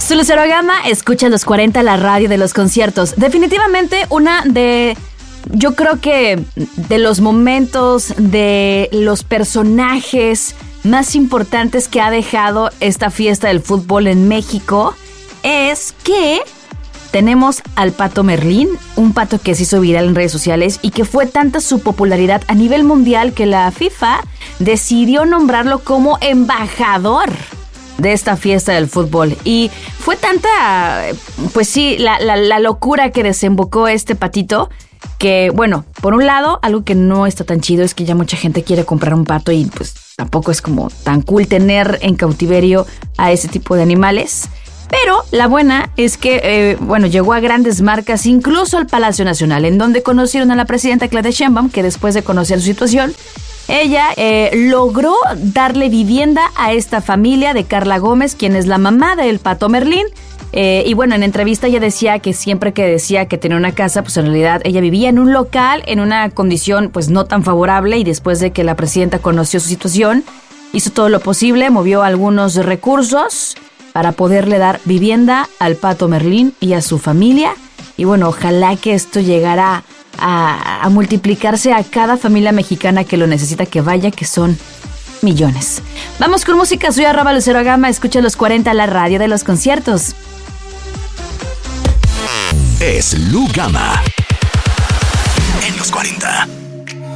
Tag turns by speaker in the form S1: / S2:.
S1: Su Lucero Gama, escucha los 40, la radio de los conciertos. Definitivamente yo creo que de los momentos, de los personajes más importantes que ha dejado esta fiesta del fútbol en México, es que tenemos al Pato Merlín, un pato que se hizo viral en redes sociales y que fue tanta su popularidad a nivel mundial que la FIFA decidió nombrarlo como embajador de esta fiesta del fútbol. Y fue tanta, pues sí, la locura que desembocó este patito, que bueno, por un lado, algo que no está tan chido es que ya mucha gente quiere comprar un pato y pues tampoco es como tan cool tener en cautiverio a ese tipo de animales. Pero la buena es que, llegó a grandes marcas, incluso al Palacio Nacional, en donde conocieron a la presidenta Claudia Sheinbaum, que después de conocer su situación, ella logró darle vivienda a esta familia de Carla Gómez, quien es la mamá del Pato Merlín. Y bueno, en entrevista ella decía que siempre que decía que tenía una casa, pues en realidad ella vivía en un local, en una condición pues no tan favorable, y después de que la presidenta conoció su situación, hizo todo lo posible, movió algunos recursos para poderle dar vivienda al Pato Merlín y a su familia. Y bueno, ojalá que esto llegara a multiplicarse a cada familia mexicana que lo necesita, que vaya, que son millones. Vamos con música, soy @Lucero Gama, escucha los 40, la radio de los conciertos.
S2: Es Lu Gama en los 40.